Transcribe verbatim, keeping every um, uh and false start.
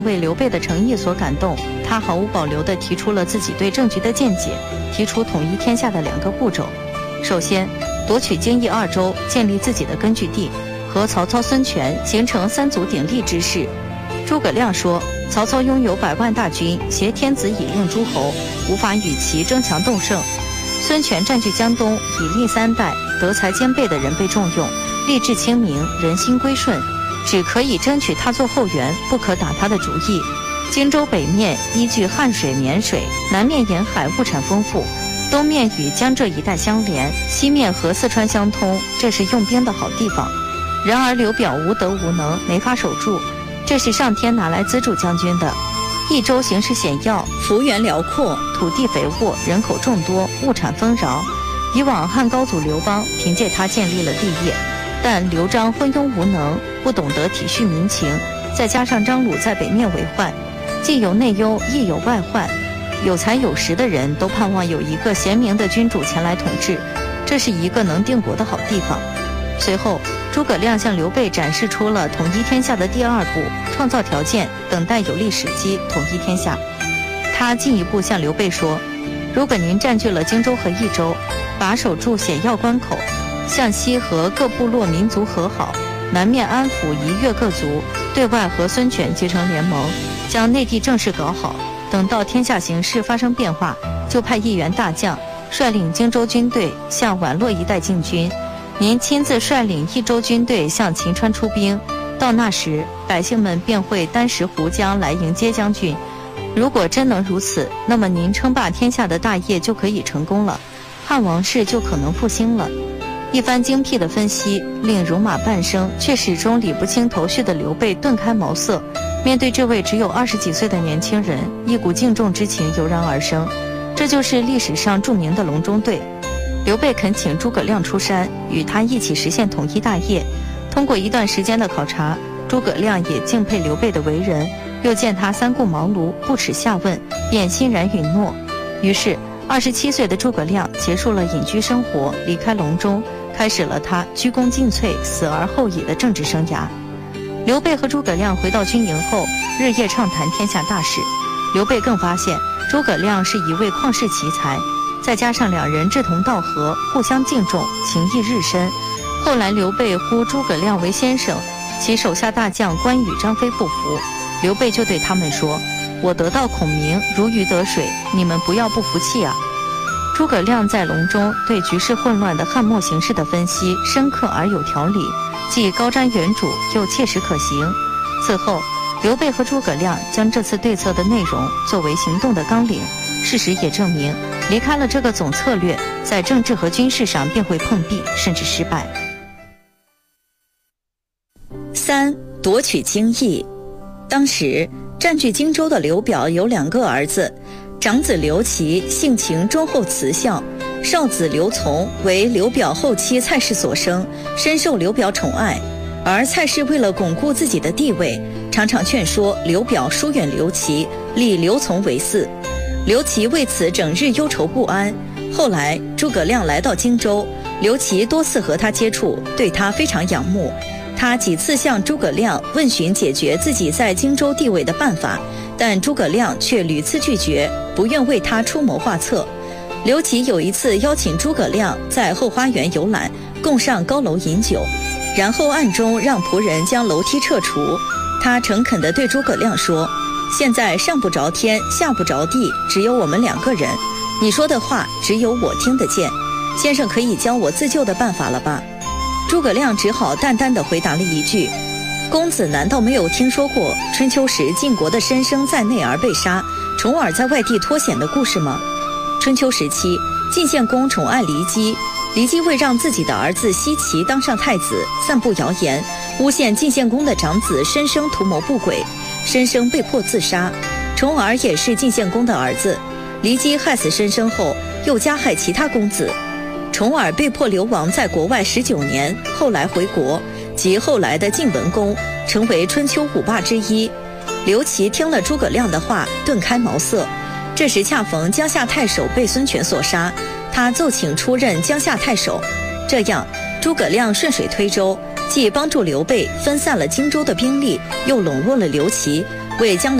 为刘备的诚意所感动，他毫无保留地提出了自己对政局的见解，提出统一天下的两个步骤。首先，夺取荆益二州，建立自己的根据地，和曹操、孙权形成三足鼎立之势。诸葛亮说，曹操拥有百万大军，挟天子以令诸侯，无法与其争强斗胜。孙权占据江东，以立三代，德才兼备的人被重用，吏治清明，人心归顺，只可以争取他做后援，不可打他的主意。荆州北面依据汉水、沔水，南面沿海物产丰富，东面与江浙一带相连，西面和四川相通，这是用兵的好地方。然而刘表无德无能，没法守住，这是上天拿来资助将军的。益州形势险要，幅员辽阔，土地肥沃，人口众多，物产丰饶。以往汉高祖刘邦凭借他建立了帝业，但刘璋昏庸无能，不懂得体恤民情，再加上张鲁在北面为患，既有内忧，亦有外患。有才有识的人都盼望有一个贤明的君主前来统治，这是一个能定国的好地方。随后，诸葛亮向刘备展示出了统一天下的第二步，创造条件，等待有利时机统一天下。他进一步向刘备说，如果您占据了荆州和益州，把守住险要关口，向西和各部落民族和好，南面安抚夷越各族，对外和孙权结成联盟，将内地政事搞好，等到天下形势发生变化，就派一员大将率领荆州军队向宛洛一带进军，您亲自率领益州军队向秦川出兵，到那时百姓们便会单食湖江来迎接将军。如果真能如此，那么您称霸天下的大业就可以成功了，汉王室就可能复兴了。一番精辟的分析，令戎马半生却始终理不清头绪的刘备顿开茅塞。面对这位只有二十几岁的年轻人，一股敬重之情油然而生。这就是历史上著名的隆中对。刘备恳请诸葛亮出山，与他一起实现统一大业。通过一段时间的考察，诸葛亮也敬佩刘备的为人，又见他三顾茅庐，不耻下问，便欣然允诺。于是二十七岁的诸葛亮结束了隐居生活，离开隆中，开始了他鞠躬尽瘁，死而后已的政治生涯。刘备和诸葛亮回到军营后，日夜畅谈天下大事。刘备更发现诸葛亮是一位旷世奇才，再加上两人志同道合，互相敬重，情谊日深。后来刘备呼诸葛亮为先生，其手下大将关羽、张飞不服，刘备就对他们说，我得到孔明如鱼得水，你们不要不服气啊。诸葛亮在隆中对局势混乱的汉末形势的分析深刻而有条理，既高瞻远瞩又切实可行。此后刘备和诸葛亮将这次对策的内容作为行动的纲领，事实也证明，离开了这个总策略，在政治和军事上便会碰壁，甚至失败。 三、夺取荆益。当时占据荆州的刘表有两个儿子，长子刘琦性情忠厚慈孝，少子刘琮为刘表后妻蔡氏所生，深受刘表宠爱。而蔡氏为了巩固自己的地位，常常劝说刘表疏远刘琦，立刘琮为嗣。刘琦为此整日忧愁不安。后来诸葛亮来到荆州，刘琦多次和他接触，对他非常仰慕。他几次向诸葛亮问询解决自己在荆州地位的办法，但诸葛亮却屡次拒绝，不愿为他出谋划策。刘琦有一次邀请诸葛亮在后花园游览，共上高楼饮酒，然后暗中让仆人将楼梯撤除。他诚恳地对诸葛亮说，现在上不着天下不着地，只有我们两个人，你说的话只有我听得见，先生可以教我自救的办法了吧？诸葛亮只好淡淡地回答了一句，公子难道没有听说过春秋时晋国的申生在内而被杀，重耳在外地脱险的故事吗？春秋时期，晋献公宠爱骊姬，骊姬为让自己的儿子奚齐当上太子，散布谣言，诬陷晋献公的长子申生图谋不轨，申生被迫自杀。重耳也是晋献公的儿子，骊姬害死申生后，又加害其他公子。重耳被迫流亡在国外十九年，后来回国，即后来的晋文公，成为春秋五霸之一。刘琦听了诸葛亮的话，顿开茅塞。这时恰逢江夏太守被孙权所杀，他奏请出任江夏太守。这样诸葛亮顺水推舟，既帮助刘备分散了荆州的兵力，又笼络了刘琦， 为江